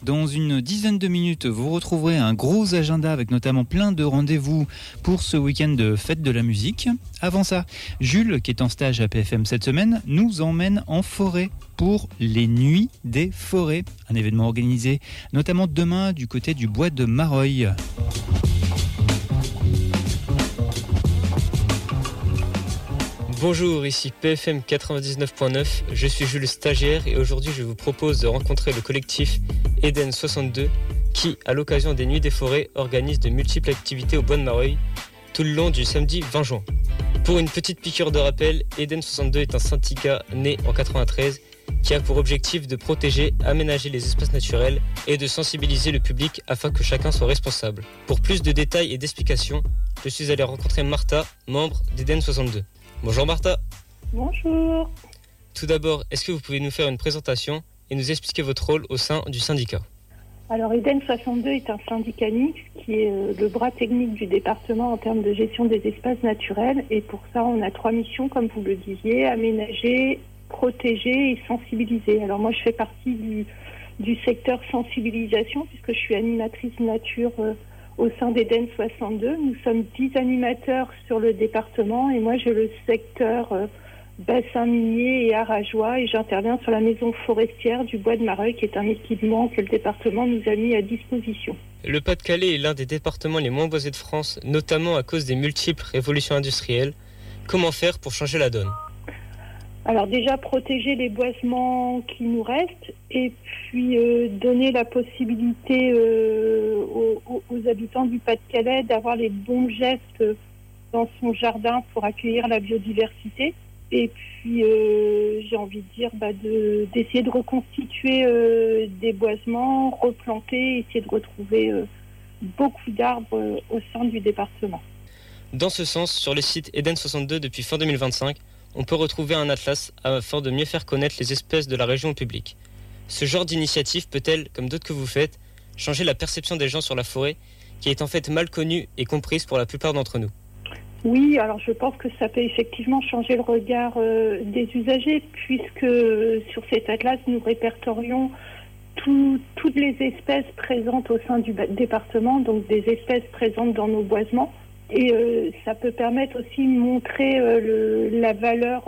Dans une dizaine de minutes, vous retrouverez un gros agenda avec notamment plein de rendez-vous pour ce week-end de fête de la musique. Avant ça, Jules, qui est en stage à PFM cette semaine, nous emmène en forêt pour les Nuits des Forêts, un événement organisé notamment demain du côté du bois de Mareuil. Bonjour, ici PFM 99.9, je suis Jules stagiaire et aujourd'hui je vous propose de rencontrer le collectif Eden 62 qui, à l'occasion des Nuits des Forêts, organise de multiples activités au bois de Mareuil tout le long du samedi 20 juin. Pour une petite piqûre de rappel, Eden 62 est un syndicat né en 93 qui a pour objectif de protéger, aménager les espaces naturels et de sensibiliser le public afin que chacun soit responsable. Pour plus de détails et d'explications, je suis allé rencontrer Martha, membre d'Eden 62. Bonjour Martha. Bonjour. Tout d'abord, est-ce que vous pouvez nous faire une présentation et nous expliquer votre rôle au sein du syndicat ? Alors Eden 62 est un syndicat mixte qui est le bras technique du département en termes de gestion des espaces naturels et pour ça on a 3 missions comme vous le disiez, aménager, protéger et sensibiliser. Alors moi je fais partie du secteur sensibilisation puisque je suis animatrice nature au sein d'Eden 62. Nous sommes 10 animateurs sur le département et moi j'ai le secteur bassin minier et arageois et j'interviens sur la maison forestière du bois de Mareuil qui est un équipement que le département nous a mis à disposition. Le Pas-de-Calais est l'un des départements les moins boisés de France, notamment à cause des multiples révolutions industrielles. Comment faire pour changer la donne ? Alors déjà protéger les boisements qui nous restent et puis donner la possibilité aux habitants du Pas-de-Calais d'avoir les bons gestes dans son jardin pour accueillir la biodiversité. Et puis j'ai envie de dire d'essayer de reconstituer des boisements, replanter, essayer de retrouver beaucoup d'arbres au sein du département. Dans ce sens, sur le site Eden 62 depuis fin 2025, on peut retrouver un atlas afin de mieux faire connaître les espèces de la région au public. Ce genre d'initiative peut-elle, comme d'autres que vous faites, changer la perception des gens sur la forêt, qui est en fait mal connue et comprise pour la plupart d'entre nous ? Oui, alors je pense que ça peut effectivement changer le regard des usagers, puisque sur cet atlas, nous répertorions toutes les espèces présentes au sein du département, donc des espèces présentes dans nos boisements. Et ça peut permettre aussi de montrer la valeur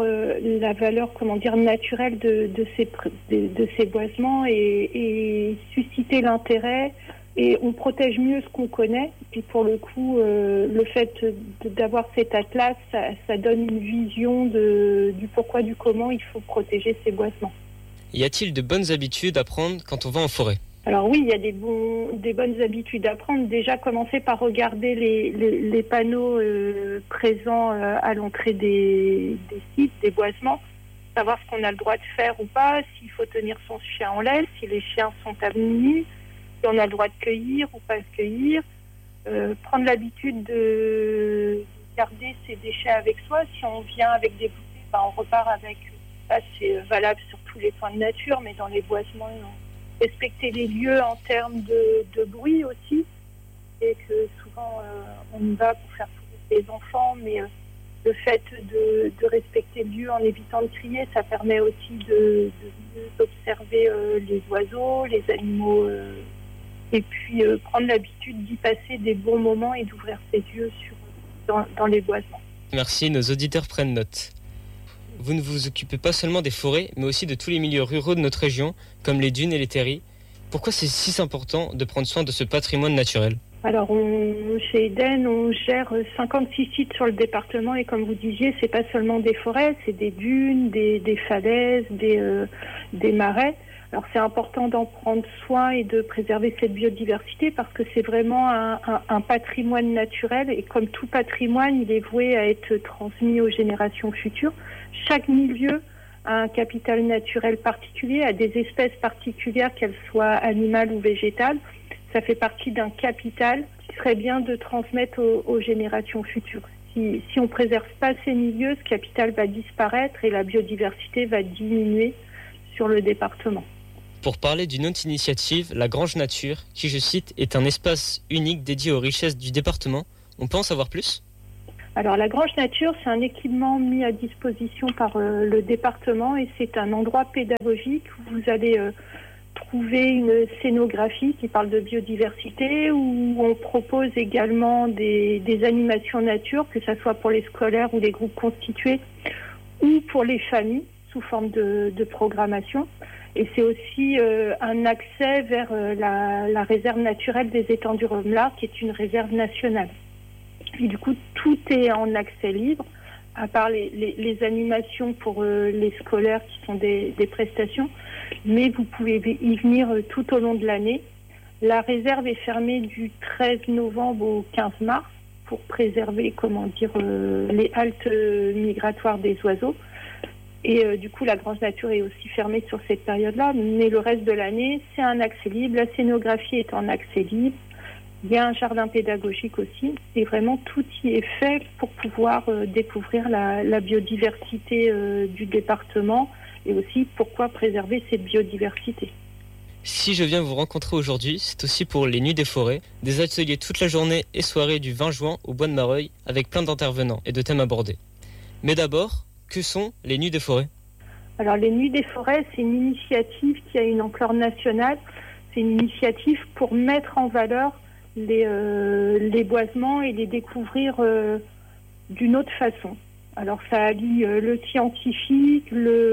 naturelle de ces boisements et susciter l'intérêt. Et on protège mieux ce qu'on connaît. Et pour le coup, le fait d'avoir cet atlas, ça donne une vision du pourquoi, du comment il faut protéger ces boisements. Y a-t-il de bonnes habitudes à prendre quand on va en forêt ? Alors oui, il y a des bonnes habitudes à prendre. Déjà, commencer par regarder les panneaux présents à l'entrée des sites, des boisements. Savoir ce qu'on a le droit de faire ou pas, s'il faut tenir son chien en laisse, si les chiens sont admis, si on a le droit de cueillir ou pas cueillir. Prendre l'habitude de garder ses déchets avec soi. Si on vient avec des bouteilles, on repart avec. Ça, c'est valable sur tous les points de nature, mais dans les boisements, respecter les lieux en termes de bruit aussi. Et que souvent, on y va pour faire courir les enfants, mais le fait de respecter le lieu en évitant de crier, ça permet aussi de mieux observer les oiseaux, les animaux, et puis prendre l'habitude d'y passer des bons moments et d'ouvrir ses yeux dans les boisements. Merci, nos auditeurs prennent note. Vous ne vous occupez pas seulement des forêts, mais aussi de tous les milieux ruraux de notre région, comme les dunes et les terris. Pourquoi c'est si important de prendre soin de ce patrimoine naturel ? Alors, chez Eden, on gère 56 sites sur le département et comme vous disiez, c'est pas seulement des forêts, c'est des dunes, des falaises, des marais. Alors, c'est important d'en prendre soin et de préserver cette biodiversité parce que c'est vraiment un patrimoine naturel et comme tout patrimoine, il est voué à être transmis aux générations futures. Chaque milieu a un capital naturel particulier, a des espèces particulières, qu'elles soient animales ou végétales. Ça fait partie d'un capital qui serait bien de transmettre aux générations futures. Si on ne préserve pas ces milieux, ce capital va disparaître et la biodiversité va diminuer sur le département. Pour parler d'une autre initiative, la Grange Nature, qui, je cite, est un espace unique dédié aux richesses du département. On peut en savoir plus ? Alors la Grange Nature, c'est un équipement mis à disposition par le département et c'est un endroit pédagogique où vous allez trouver une scénographie qui parle de biodiversité, où on propose également des animations nature, que ce soit pour les scolaires ou les groupes constitués, ou pour les familles, sous forme de programmation. Et c'est aussi un accès vers la réserve naturelle des étangs du Romelard, qui est une réserve nationale. Et du coup, tout est en accès libre, à part les animations pour les scolaires qui sont des prestations. Mais vous pouvez y venir tout au long de l'année. La réserve est fermée du 13 novembre au 15 mars pour préserver, les haltes migratoires des oiseaux. Et du coup, la Grange Nature est aussi fermée sur cette période-là. Mais le reste de l'année, c'est un accès libre. La scénographie est en accès libre. Il y a un jardin pédagogique aussi. Et vraiment, tout y est fait pour pouvoir découvrir la biodiversité du département et aussi pourquoi préserver cette biodiversité. Si je viens vous rencontrer aujourd'hui, c'est aussi pour les Nuits des Forêts, des ateliers toute la journée et soirée du 20 juin au Bois de Mareuil avec plein d'intervenants et de thèmes abordés. Mais d'abord, que sont les Nuits des Forêts ? Alors les Nuits des Forêts, c'est une initiative qui a une ampleur nationale. C'est une initiative pour mettre en valeur les boisements et les découvrir d'une autre façon. Alors ça allie le scientifique,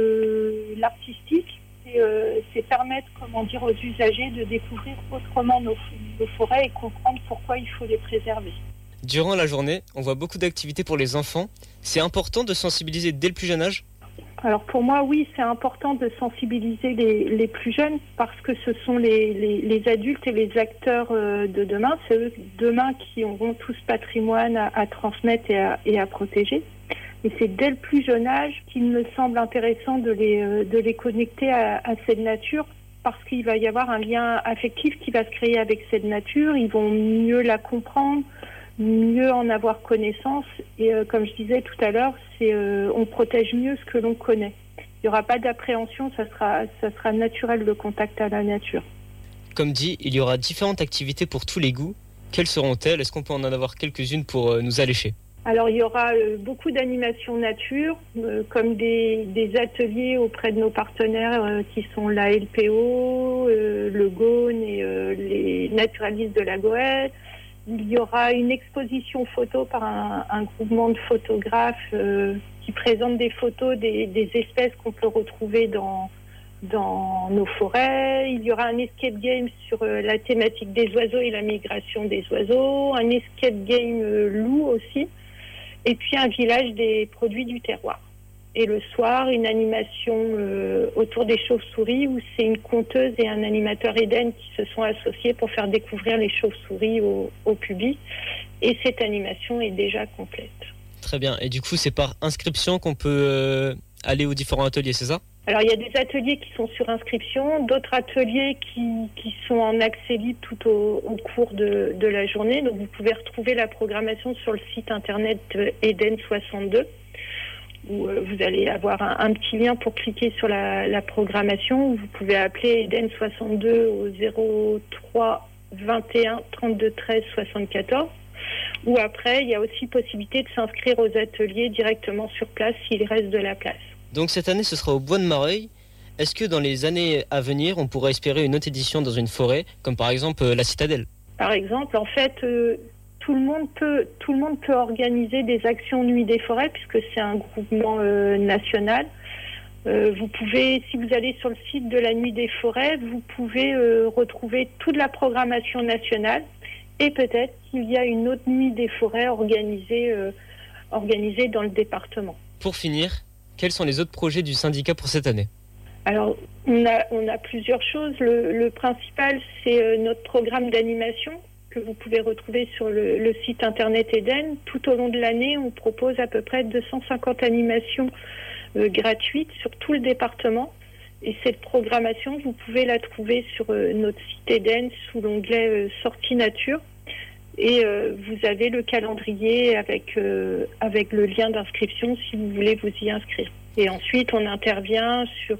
l'artistique, c'est permettre aux usagers de découvrir autrement nos forêts et comprendre pourquoi il faut les préserver. Durant la journée, on voit beaucoup d'activités pour les enfants. C'est important de sensibiliser dès le plus jeune âge ? Alors pour moi, oui, c'est important de sensibiliser les plus jeunes parce que ce sont les adultes et les acteurs de demain. C'est eux demain qui auront tout ce patrimoine à transmettre et à protéger. Et c'est dès le plus jeune âge qu'il me semble intéressant de les connecter à cette nature parce qu'il va y avoir un lien affectif qui va se créer avec cette nature. Ils vont mieux la comprendre, mieux en avoir connaissance. Et comme je disais tout à l'heure, on protège mieux ce que l'on connaît. Il n'y aura pas d'appréhension, ça sera naturel le contact à la nature. Comme dit, il y aura différentes activités pour tous les goûts. Quelles seront-elles ? Est-ce qu'on peut en avoir quelques-unes pour nous allécher ? Alors il y aura beaucoup d'animations nature, comme des ateliers auprès de nos partenaires qui sont la LPO, le Gaune et les naturalistes de la Goëlle. Il y aura une exposition photo par un groupement de photographes qui présente des photos des espèces qu'on peut retrouver dans nos forêts. Il y aura un escape game sur la thématique des oiseaux et la migration des oiseaux, un escape game loup aussi, et puis un village des produits du terroir. Et le soir, une animation autour des chauves-souris où c'est une conteuse et un animateur Eden qui se sont associés pour faire découvrir les chauves-souris au public. Et cette animation est déjà complète. Très bien. Et du coup, c'est par inscription qu'on peut aller aux différents ateliers, c'est ça ? Alors, il y a des ateliers qui sont sur inscription, d'autres ateliers qui sont en accès libre tout au cours de la journée. Donc, vous pouvez retrouver la programmation sur le site internet Eden 62. Où vous allez avoir un petit lien pour cliquer sur la programmation. Où vous pouvez appeler Eden 62 au 03 21 32 13 74. Ou après, il y a aussi possibilité de s'inscrire aux ateliers directement sur place s'il reste de la place. Donc cette année, ce sera au Bois de Mareuil. Est-ce que dans les années à venir, on pourrait espérer une autre édition dans une forêt, comme par exemple la Citadelle ? Par exemple, en fait... Tout le monde peut organiser des actions Nuit des Forêts puisque c'est un groupement national. Vous pouvez, si vous allez sur le site de la Nuit des Forêts, vous pouvez retrouver toute la programmation nationale et peut-être qu'il y a une autre Nuit des Forêts organisée dans le département. Pour finir, quels sont les autres projets du syndicat pour cette année ? Alors, on a plusieurs choses. Le principal, c'est notre programme d'animation que vous pouvez retrouver sur le site internet Eden. Tout au long de l'année, on propose à peu près 250 animations gratuites sur tout le département. Et cette programmation, vous pouvez la trouver sur notre site Eden sous l'onglet Sortie Nature. Et vous avez le calendrier avec le lien d'inscription si vous voulez vous y inscrire. Et ensuite, on intervient sur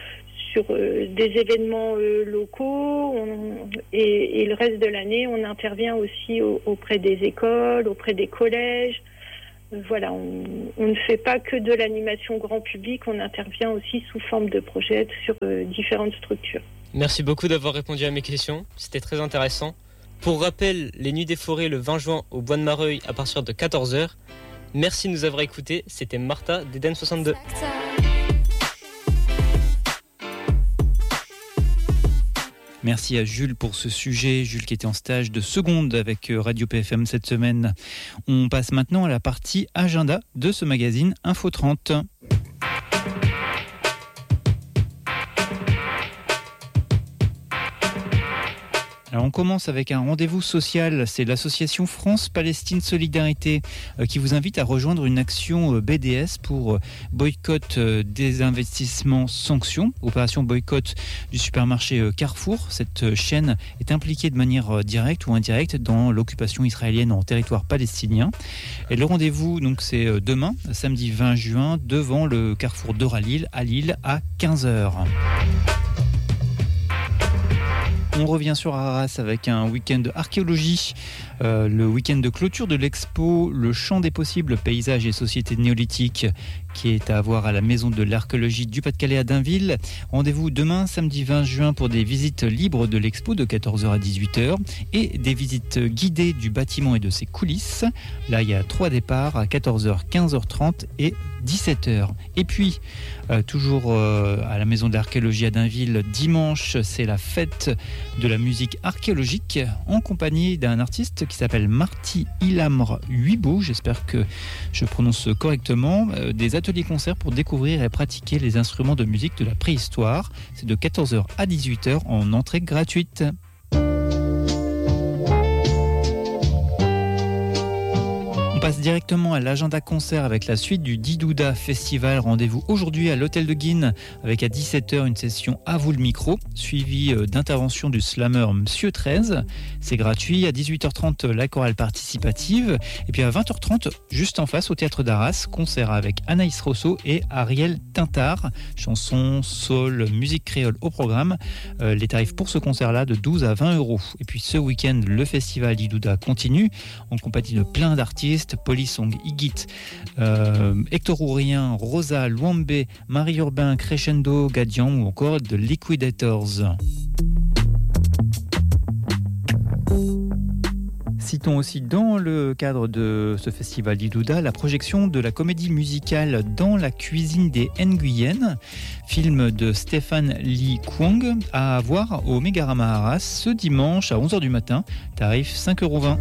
des événements locaux et le reste de l'année, on intervient aussi auprès des écoles, auprès des collèges. Voilà, on ne fait pas que de l'animation grand public, on intervient aussi sous forme de projet sur différentes structures. Merci beaucoup d'avoir répondu à mes questions, c'était très intéressant. Pour rappel, les Nuits des Forêts le 20 juin au Bois de Mareuil à partir de 14h. Merci de nous avoir écoutés, c'était Martha d'Eden 62. Merci à Jules pour ce sujet, Jules qui était en stage de seconde avec Radio PFM cette semaine. On passe maintenant à la partie agenda de ce magazine Info 30. Alors on commence avec un rendez-vous social, c'est l'association France-Palestine Solidarité qui vous invite à rejoindre une action BDS pour boycott des investissements sanctions, opération boycott du supermarché Carrefour. Cette chaîne est impliquée de manière directe ou indirecte dans l'occupation israélienne en territoire palestinien. Et le rendez-vous, donc, c'est demain, samedi 20 juin, devant le Carrefour d'Oralil à Lille à 15h. On revient sur Arras avec un week-end d'archéologie, le week-end de clôture de l'expo Le Champ des possibles, paysages et sociétés néolithiques, qui est à voir à la Maison de l'archéologie du Pas-de-Calais à Dainville. Rendez-vous demain, samedi 20 juin, pour des visites libres de l'expo de 14h à 18h et des visites guidées du bâtiment et de ses coulisses. Là, il y a 3 départs à 14h, 15h30 et 17h. Et puis, toujours à la Maison de l'archéologie à Dainville, dimanche, c'est la fête de la musique archéologique en compagnie d'un artiste qui s'appelle Marty Ilamre Huibo, j'espère que je prononce correctement, des ateliers-concerts pour découvrir et pratiquer les instruments de musique de la préhistoire. C'est de 14h à 18h en entrée gratuite. On passe directement à l'agenda concert avec la suite du Didouda Festival. Rendez-vous aujourd'hui à l'Hôtel de Guine avec à 17h une session À vous le micro, suivie d'intervention du slammer Monsieur 13. C'est gratuit. À 18h30, la chorale participative. Et puis à 20h30, juste en face au Théâtre d'Arras, concert avec Anaïs Rousseau et Ariel Tintard. Chansons, soul, musique créole au programme. Les tarifs pour ce concert-là de 12 à 20 euros. Et puis ce week-end, le festival Didouda continue en compagnie de plein d'artistes. Polysong, Igit, Hector Ourien, Rosa, Luambe, Marie Urbain, Crescendo, Gadian ou encore The Liquidators. Citons aussi dans le cadre de ce festival Didouda la projection de la comédie musicale Dans la cuisine des Nguyen, film de Stéphane Lee Kwong, à voir au Mégarama Arras ce dimanche à 11h du matin, tarif 5,20 €.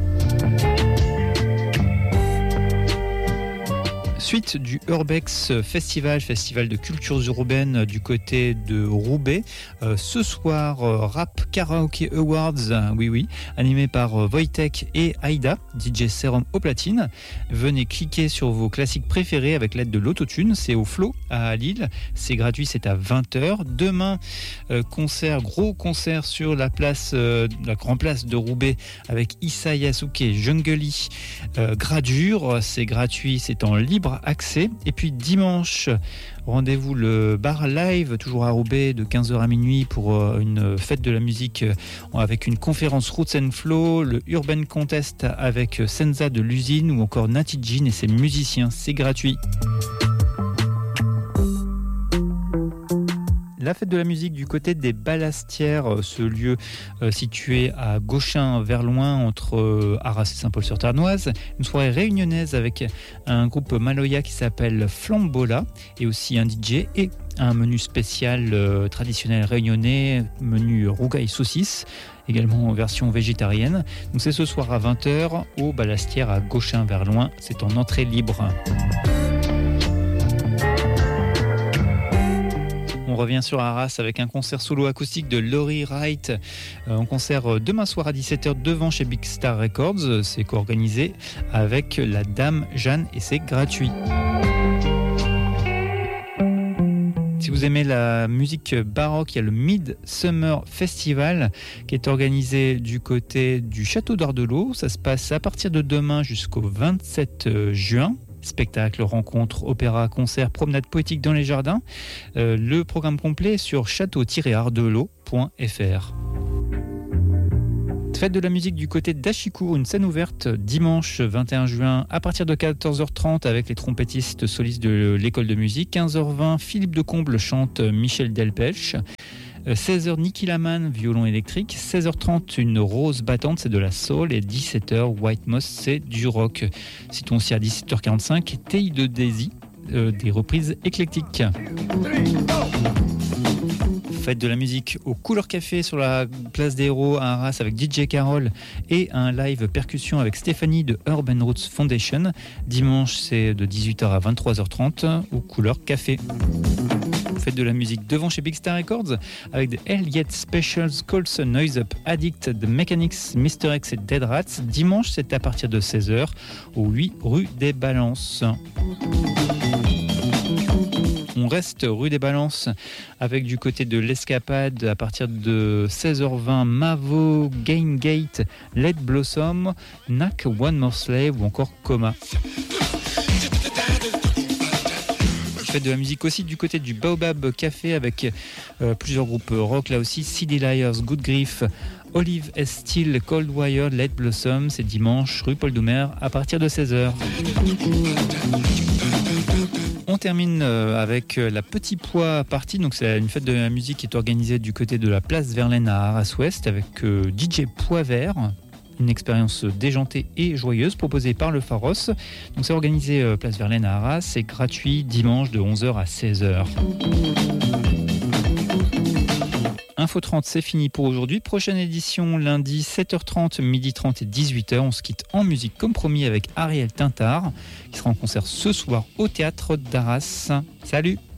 Suite du Urbex Festival de cultures urbaines du côté de Roubaix. Ce soir, Rap Karaoke Awards, oui, animé par Wojtek et Aïda, DJ Serum au platine. Venez cliquer sur vos classiques préférés avec l'aide de l'autotune. C'est au Flow à Lille. C'est gratuit, c'est à 20h. Demain, gros concert sur la grande place de Roubaix avec Issa Yasuke et Jungly. Gradure, c'est gratuit, c'est en libre accès. Et puis dimanche, rendez-vous le bar live, toujours à Roubaix, de 15h à minuit pour une fête de la musique avec une conférence Roots and Flow, le Urban Contest avec Senza de l'usine ou encore Natty Jean et ses musiciens. C'est gratuit. La fête de la musique du côté des Ballastières, ce lieu situé à Gauchin vers loin entre Arras et Saint-Paul-sur-Tarnoise. Une soirée réunionnaise avec un groupe Maloya qui s'appelle Flambola et aussi un DJ et un menu spécial traditionnel réunionnais, menu rougail saucisse, également en version végétarienne. Donc c'est ce soir à 20h au Ballastières à Gauchin vers loin. C'est en entrée libre. On revient sur Arras avec un concert solo acoustique de Laurie Wright. Un concert demain soir à 17h devant chez Big Star Records. C'est co-organisé avec la Dame Jeanne et c'est gratuit. Si vous aimez la musique baroque, il y a le Midsummer Festival qui est organisé du côté du Château d'Ordelot. Ça se passe à partir de demain jusqu'au 27 juin. Spectacle, rencontres, opéra, concerts, promenades poétiques dans les jardins. Le programme complet sur château-ardelot.fr. Fête de la musique du côté d'Achicourt, une scène ouverte dimanche 21 juin à partir de 14h30 avec les trompettistes solistes de l'école de musique. 15h20, Philippe de Comble chante Michel Delpech. 16h, Nicky Laman, violon électrique. 16h30, une rose battante, c'est de la soul. Et 17h, White Moss, c'est du rock. Citons aussi à 17h45, Tay de Daisy, des reprises éclectiques. Fête de la musique au Couleur Café sur la place des Héros à Arras avec DJ Carol et un live percussion avec Stéphanie de Urban Roots Foundation. Dimanche, c'est de 18h à 23h30 au Couleur Café. Fête de la musique devant chez Big Star Records avec The Elliott Specials, Colson, Noise Up, Addict, The Mechanics, Mr. X et Dead Rats. Dimanche, c'est à partir de 16h au 8 rue des Balances. On reste rue des Balances avec du côté de l'Escapade à partir de 16h20 Mavo, Game Gate, Let Blossom, Knack, One More Slave ou encore Coma. Fête de la musique aussi du côté du Baobab Café avec plusieurs groupes rock là aussi, CD Liars, Good Grief, Olive S. Steel, Cold Wire, Let Blossom. C'est dimanche rue Paul Doumer à partir de 16h. On termine avec la Petit Pois Party. Donc c'est une fête de la musique qui est organisée du côté de la place Verlaine à Arras-Ouest avec DJ Pois Vert. Une expérience déjantée et joyeuse proposée par le Pharos. Donc c'est organisé place Verlaine à Arras. C'est gratuit dimanche de 11h à 16h. Info 30, c'est fini pour aujourd'hui. Prochaine édition lundi 7h30, 12h30 et 18h. On se quitte en musique comme promis avec Ariel Tintard qui sera en concert ce soir au théâtre d'Arras. Salut!